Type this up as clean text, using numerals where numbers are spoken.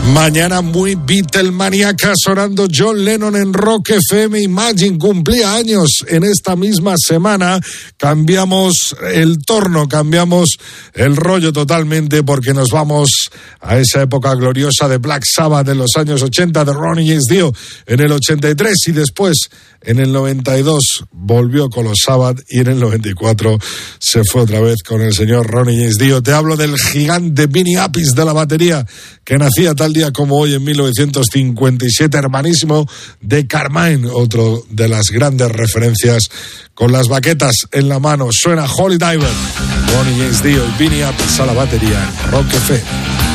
Mañana muy Beatlemaníaca, sonando John Lennon en Rock FM. Imagine cumplía años en esta misma semana. Cambiamos el torno, cambiamos el rollo totalmente, porque nos vamos a esa época gloriosa de Black Sabbath en los años 80, de Ronnie James Dio en el 83, y después en el 92 volvió con los Sabbath, y en el 94 se fue otra vez con el señor Ronnie James Dio. Te hablo del gigante Vinny Appice de la batería, que nacía tal día como hoy en 1957, hermanísimo de Carmine, otro de las grandes referencias, con las baquetas en la mano. Suena Holy Diver, Ronnie James Dio y Vinny Appice a la batería en Rock FM.